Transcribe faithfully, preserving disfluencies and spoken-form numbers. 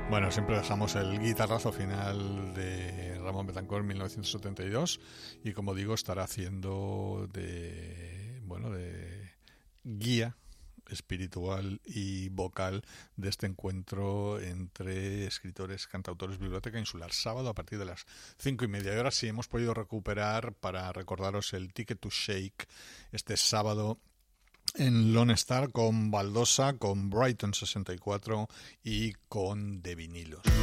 Bueno, siempre dejamos el guitarrazo final de Ramón Betancourt, mil novecientos setenta y dos, y como digo, estará haciendo de, bueno, de guía espiritual y vocal de este encuentro entre escritores, cantautores, Biblioteca Insular, sábado a partir de las cinco y media. Y ahora sí hemos podido recuperar, para recordaros, el Ticket to Shake este sábado en Lone Star con Baldosa, con Brighton sesenta y cuatro y con De Vinilos.